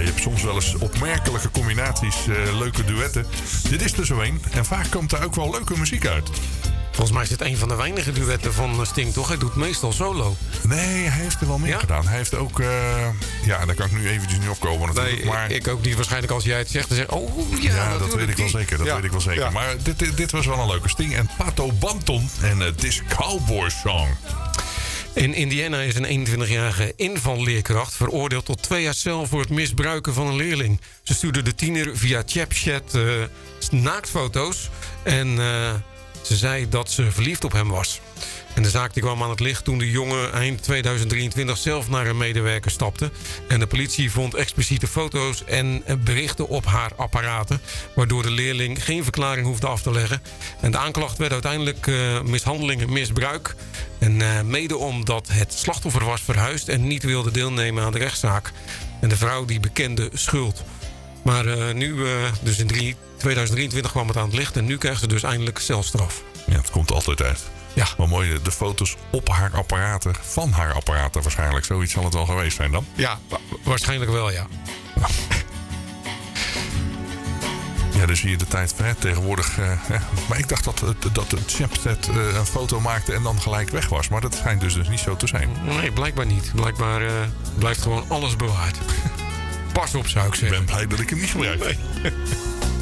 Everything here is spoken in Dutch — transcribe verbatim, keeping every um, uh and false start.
hebt soms wel eens opmerkelijke combinaties, uh, leuke duetten. Dit is er zo een. En vaak komt er ook wel leuke muziek uit. Volgens mij is dit een van de weinige duetten van Sting, toch? Hij doet meestal solo. Nee, hij heeft er wel meer ja? gedaan. Hij heeft ook... Uh, ja, daar kan ik nu eventjes niet opkomen natuurlijk. Nee, maar... ik ook niet. Waarschijnlijk als jij het zegt, dan zeg ik... Oh, ja, ja dat weet ik wel zeker. Dat ja. weet ik wel zeker. Ja. Maar dit, dit, dit was wel een leuke. Sting en Pato Banton en uh, This Cowboy Song. In Indiana is een eenentwintigjarige invalleerkracht veroordeeld tot twee jaar cel voor het misbruiken van een leerling. Ze stuurde de tiener via Snapchat uh, naaktfoto's en uh, ze zei dat ze verliefd op hem was. En de zaak die kwam aan het licht toen de jongen eind tweeduizend drieëntwintig zelf naar een medewerker stapte. En de politie vond expliciete foto's en berichten op haar apparaten, waardoor de leerling geen verklaring hoefde af te leggen. En de aanklacht werd uiteindelijk uh, mishandeling en misbruik. En uh, mede omdat het slachtoffer was verhuisd en niet wilde deelnemen aan de rechtszaak. En de vrouw die bekende schuld. Maar uh, nu, uh, dus in tweeduizend drieëntwintig kwam het aan het licht en nu krijgt ze dus eindelijk celstraf. Ja, het komt altijd uit. Ja. Maar mooi, de foto's op haar apparaten, van haar apparaten waarschijnlijk. Zoiets zal het wel geweest zijn dan? Ja, waarschijnlijk wel, ja. Ja, ja dus zie je de tijd hè, tegenwoordig. Uh, hè. Maar ik dacht dat, dat de Snapchat uh, een foto maakte en dan gelijk weg was. Maar dat schijnt dus, dus niet zo te zijn. Nee, blijkbaar niet. Blijkbaar uh, blijft gewoon alles bewaard. Pas op, zou ik zeggen. Ik ben blij dat ik hem niet gebruik. Nee.